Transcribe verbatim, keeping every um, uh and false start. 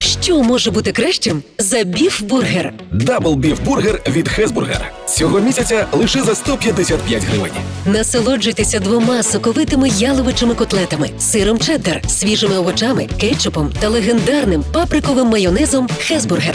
Що може бути кращим за біф-бургер? Дабл біф-бургер від Хезбургер. Цього місяця лише за сто п'ятдесят п'ять гривень. Насолоджуйтеся двома соковитими яловичими котлетами, сиром чеддер, свіжими овочами, кетчупом та легендарним паприковим майонезом Хезбургер.